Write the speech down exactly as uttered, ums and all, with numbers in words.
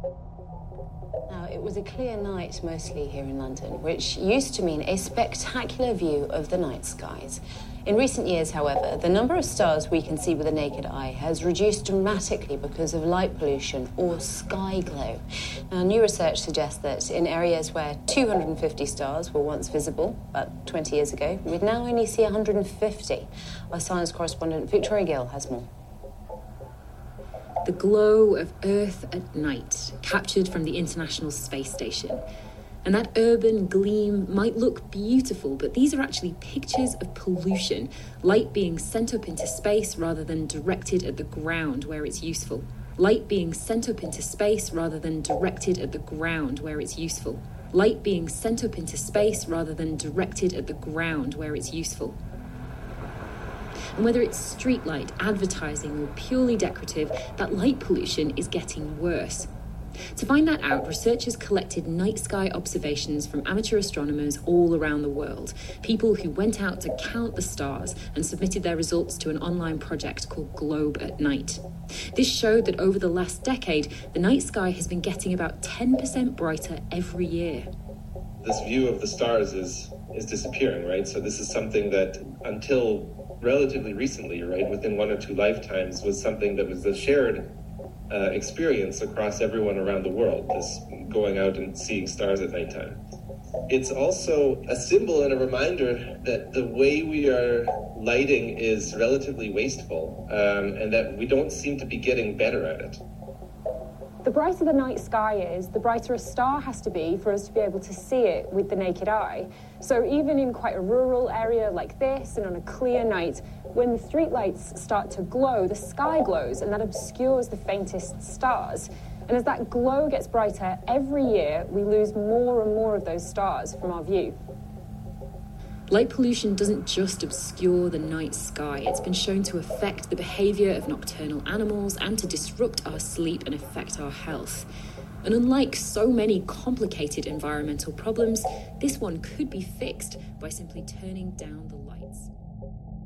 Now, it was a clear night mostly here in London, which used to mean a spectacular view of the night skies. In recent years, however, the number of stars we can see with the naked eye has reduced dramatically because of light pollution or sky glow. Now, new research suggests that in areas where two hundred fifty stars were once visible, about twenty years ago, we'd now only see one hundred fifty. Our science correspondent Victoria Gill has more. The glow of Earth at night, captured from the International Space Station. And that urban gleam might look beautiful, but these are actually pictures of pollution, light being sent up into space rather than directed at the ground where it's useful. Light being sent up into space rather than directed at the ground where it's useful. Light being sent up into space rather than directed at the ground where it's useful. And whether it's street light, advertising, or purely decorative, that light pollution is getting worse. To find that out, researchers collected night sky observations from amateur astronomers all around the world, people who went out to count the stars and submitted their results to an online project called Globe at Night. This showed that over the last decade, the night sky has been getting about ten percent brighter every year. This view of the stars is, is disappearing, right? So this is something that until relatively recently, right, within one or two lifetimes, was something that was a shared Uh, experience across everyone around the world, this going out and seeing stars at nighttime. It's also a symbol and a reminder that the way we are lighting is relatively wasteful, um, and that we don't seem to be getting better at it. The brighter the night sky is, the brighter a star has to be for us to be able to see it with the naked eye. So even in quite a rural area like this, and on a clear night, when the streetlights start to glow, the sky glows, and that obscures the faintest stars. And as that glow gets brighter, every year we lose more and more of those stars from our view. Light pollution doesn't just obscure the night sky. It's been shown to affect the behaviour of nocturnal animals and to disrupt our sleep and affect our health. And unlike so many complicated environmental problems, this one could be fixed by simply turning down the